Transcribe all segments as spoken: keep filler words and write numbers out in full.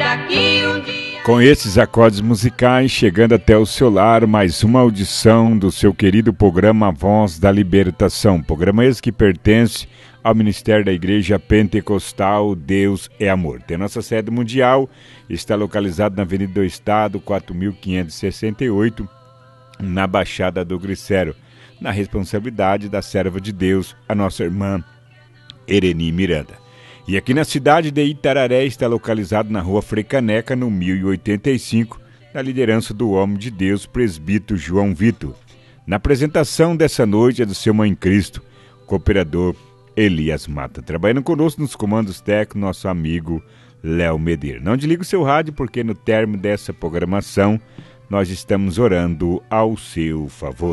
Com esses acordes musicais, chegando até o seu lar, mais uma audição do seu querido programa Voz da Libertação. Programa esse que pertence ao Ministério da Igreja Pentecostal Deus é Amor. Tem nossa sede mundial, está localizado na Avenida do Estado, quatro mil quinhentos e sessenta e oito, na Baixada do Glicério, na responsabilidade da serva de Deus, a nossa irmã Ereni Miranda. E aqui na cidade de Itararé está localizado na rua Frei Caneca, no mil e oitenta e cinco, na liderança do homem de Deus, presbítero João Vitor. Na apresentação dessa noite é do seu Mãe Cristo, cooperador Elias Mata. Trabalhando conosco nos comandos técnicos, nosso amigo Léo Medeira. Não desligue o seu rádio, porque no término dessa programação, nós estamos orando ao seu favor.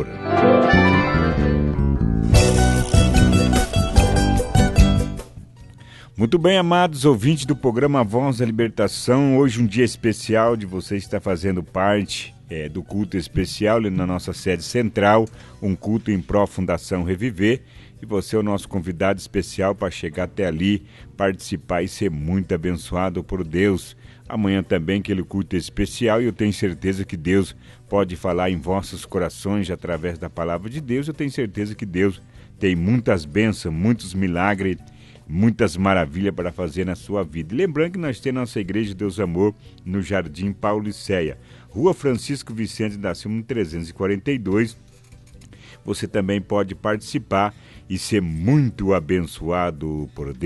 Muito bem, amados ouvintes do programa Voz da Libertação, hoje um dia especial de você estar fazendo parte é, do culto especial ali na nossa sede central, um culto em pró Fundação Reviver, e você é o nosso convidado especial para chegar até ali, participar e ser muito abençoado por Deus. Amanhã também aquele culto especial, e eu tenho certeza que Deus pode falar em vossos corações através da palavra de Deus. Eu tenho certeza que Deus tem muitas bênçãos, muitos milagres, muitas maravilhas para fazer na sua vida. E lembrando que nós temos nossa Igreja de Deus Amor no Jardim Pauliceia, Rua Francisco Vicente da Silva, trezentos e quarenta e dois. Você também pode participar e ser muito abençoado por Deus.